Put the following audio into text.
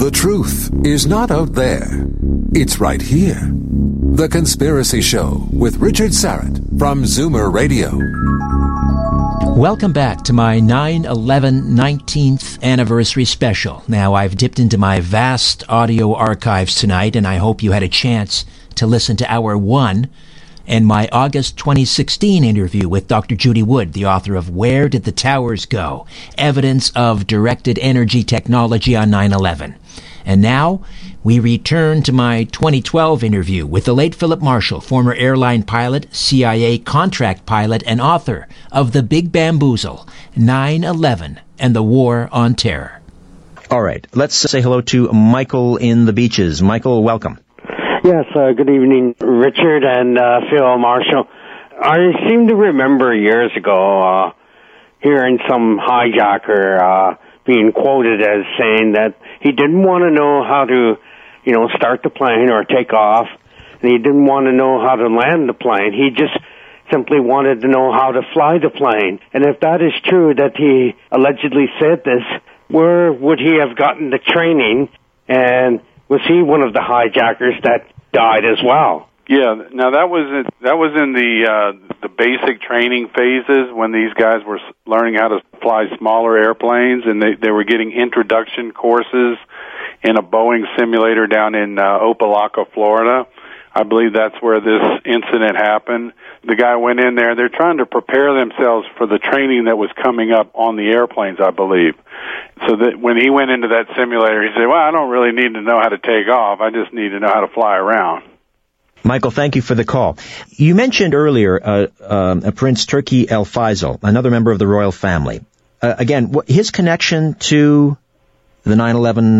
The truth is not out there. It's right here. The Conspiracy Show with Richard Syrett from Zoomer Radio. Welcome back to my 9/11 19th anniversary special. Now, I've dipped into my vast audio archives tonight, and I hope you had a chance to listen to Hour 1 and my August 2016 interview with Dr. Judy Wood, the author of Where Did the Towers Go? Evidence of Directed Energy Technology on 9/11. And now, we return to my 2012 interview with the late Philip Marshall, former airline pilot, CIA contract pilot, and author of The Big Bamboozle, 9/11 and the War on Terror. All right, let's say hello to Michael in the Beaches. Michael, welcome. Yes, good evening, Richard and Phil Marshall. I seem to remember years ago hearing some hijacker being quoted as saying that he didn't want to know how to, start the plane or take off, and he didn't want to know how to land the plane. He just simply wanted to know how to fly the plane. And if that is true, that he allegedly said this, where would he have gotten the training? And was he one of the hijackers that died as well? Yeah, now that was in the basic training phases when these guys were learning how to fly smaller airplanes, and they were getting introduction courses in a Boeing simulator down in Opelika, Florida. I believe that's where this incident happened. The guy went in there. They're trying to prepare themselves for the training that was coming up on the airplanes, I believe. So that when he went into that simulator, he said, well, I don't really need to know how to take off. I just need to know how to fly around. Michael, thank you for the call. You mentioned earlier Prince Turki El Faisal, another member of the royal family. Again, his connection to the 9/11